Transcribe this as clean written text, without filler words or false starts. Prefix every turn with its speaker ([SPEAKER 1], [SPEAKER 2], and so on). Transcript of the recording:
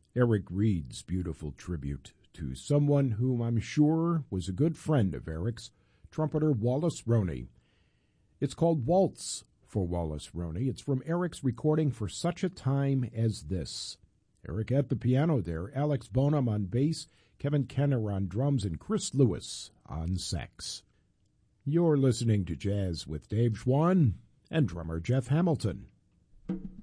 [SPEAKER 1] Eric Reed's beautiful tribute to someone whom I'm sure was a good friend of Eric's, trumpeter Wallace Roney. It's called Waltz for Wallace Roney. It's from Eric's recording For Such a Time as This. Eric at the piano there, Alex Bonham on bass, Kevin Kenner on drums, and Chris Lewis on sax. You're listening to Jazz with Dave Schwann and drummer Jeff Hamilton.